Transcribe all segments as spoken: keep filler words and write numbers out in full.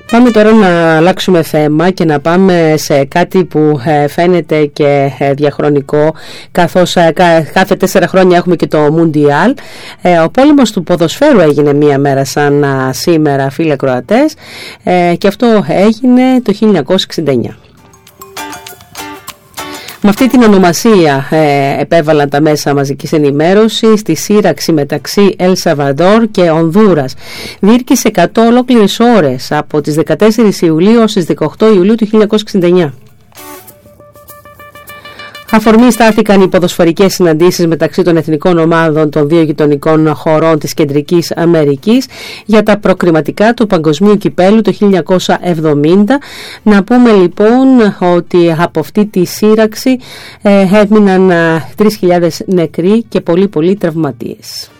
Πάμε τώρα να αλλάξουμε θέμα και να πάμε σε κάτι που φαίνεται και διαχρονικό, καθώς κάθε τέσσερα χρόνια έχουμε και το Μουντιάλ. Ο πόλεμος του ποδοσφαίρου έγινε μία μέρα σαν σήμερα, φίλοι ακροατές, και αυτό έγινε το χίλια εννιακόσια εξήντα εννιά. Με αυτή την ονομασία ε, επέβαλαν τα μέσα μαζικής ενημέρωσης τη σύραξη μεταξύ Ελ Σαλβαδόρ και Ονδούρας. Διήρκησε εκατό ολόκληρες ώρες από τις δεκατέσσερις Ιουλίου ως τις δεκαοκτώ Ιουλίου του χίλια εννιακόσια εξήντα εννιά. Αφορμή στάθηκαν οι ποδοσφαιρικές συναντήσεις μεταξύ των εθνικών ομάδων των δύο γειτονικών χωρών της Κεντρικής Αμερικής για τα προκριματικά του Παγκοσμίου Κυπέλου το χίλια εννιακόσια εβδομήντα. Να πούμε λοιπόν ότι από αυτή τη σύραξη ε, έμειναν τρεις χιλιάδες νεκροί και πολλοί πολλοί τραυματίες.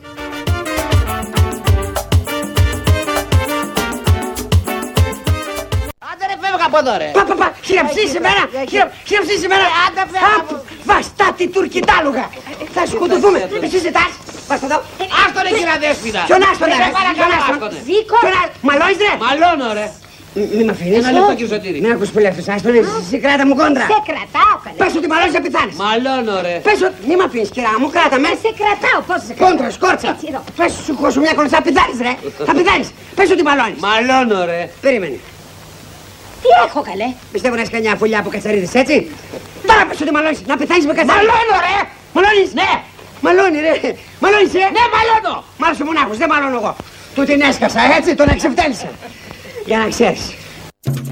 Από εδώ ρε. Πα, πα, πα, χειραψείς εμένα, χειραψείς εμένα. Βαστάτη τουρκιτάλουγα. Θα σκοτωθούμε. Εσύ ζητάς. Βάστα εδώ. Άστον ρε κύρα δέσποινα. Ποιον άστον ρε. Ποιον άστον. Ζήκο. Μαλώνεις ρε. Μαλώνω ρε. Μη μ' αφήνεις. Ένα λεπτό κύριε Σωτήρη. Μην ακούς πολύ αυτός. Άστον ρε. Σε κράτα μου κόντρα. Σε κρατάω καλέ. Πες ότι μαλώνεις να πεθάνεις. Μαλώνω ρε. Πες ότι μη μ' αφήνεις κυρά μου. Κράτα με. Σε κρατάω. Πώς σε κρατάω. Κόντρα, σκόρτσα. Πες σου χώσου μια κολλή. Θα πεθάνεις ρε. Θα πεθάνεις. Πες ότι μαλώνεις. Μαλώνω ρε. Περίμενε. Τι έχω καλέ. Πιστεύω να έχεις κανιά φωλιά από κατσαρίδες, έτσι. Τώρα πες ότι μαλώνεις. Να πεθάνεις με κατσαρίδες. Μαλώνω ρε. Μαλώνεις. Ναι. Μαλώνει ρε. Μαλώνεις ε. Ναι μαλώνω. Μάλωσε μονάχος, δεν μαλώνω εγώ. Του την έσκασα, έτσι, τον εξευτέλισα. Για να ξέρεις.